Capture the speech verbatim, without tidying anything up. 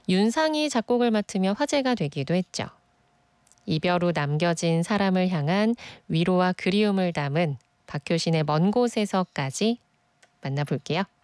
윤상이 작곡을 맡으며 화제가 되기도 했죠. 이별 후 남겨진 사람을 향한 위로와 그리움을 담은 박효신의 먼 곳에서까지 만나볼게요.